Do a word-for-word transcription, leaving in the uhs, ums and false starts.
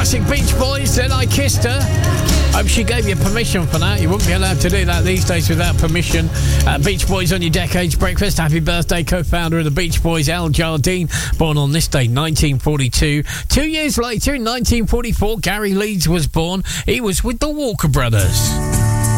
classic Beach Boys, Then I Kissed Her. Hope she gave you permission for that. You wouldn't be allowed to do that these days without permission. Uh, Beach Boys on your Decades Breakfast. Happy birthday, co-founder of the Beach Boys, Al Jardine, born on this day, nineteen forty-two. Two years later, in nineteen forty-four, Gary Leeds was born. He was with the Walker Brothers.